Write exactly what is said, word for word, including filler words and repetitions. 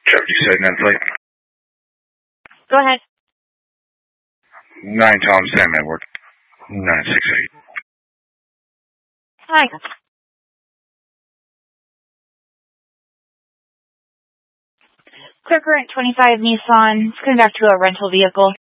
Trevor, you said net flight? Go ahead. nine Tom Sam Network. nine six eight. Hi. Clear Current twenty-five Nissan. It's going back to a rental vehicle.